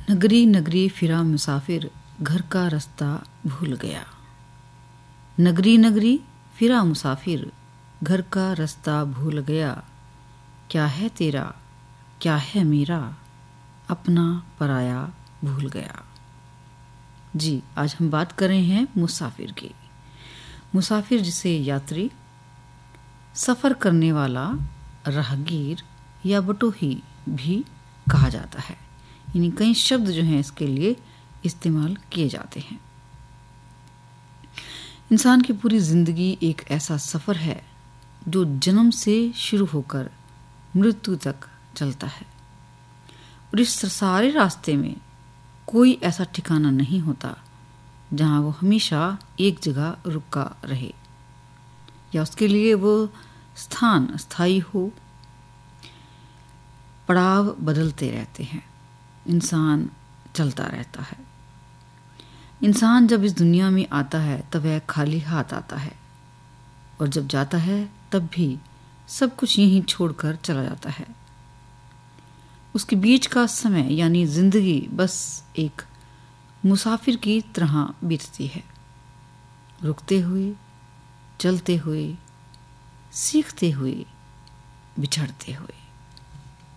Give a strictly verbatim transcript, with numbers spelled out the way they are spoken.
नगरी नगरी फिरा मुसाफिर, घर का रास्ता भूल गया। नगरी नगरी फिरा मुसाफिर, घर का रास्ता भूल गया। क्या है तेरा, क्या है मेरा, अपना पराया भूल गया। जी, आज हम बात कर रहे हैं मुसाफिर की। मुसाफिर जिसे यात्री, सफ़र करने वाला, राहगीर या बटोही भी कहा जाता है। यानी कई शब्द जो हैं इसके लिए इस्तेमाल किए जाते हैं। इंसान की पूरी ज़िंदगी एक ऐसा सफ़र है जो जन्म से शुरू होकर मृत्यु तक चलता है, और इस सारे रास्ते में कोई ऐसा ठिकाना नहीं होता जहाँ वो हमेशा एक जगह रुका रहे या उसके लिए वो स्थान स्थायी हो। पड़ाव बदलते रहते हैं, इंसान चलता रहता है। इंसान जब इस दुनिया में आता है तब वह खाली हाथ आता है, और जब जाता है तब भी सब कुछ यहीं छोड़कर चला जाता है। उसके बीच का समय यानी जिंदगी बस एक मुसाफिर की तरह बीतती है, रुकते हुए, चलते हुए, सीखते हुए, बिछड़ते हुए।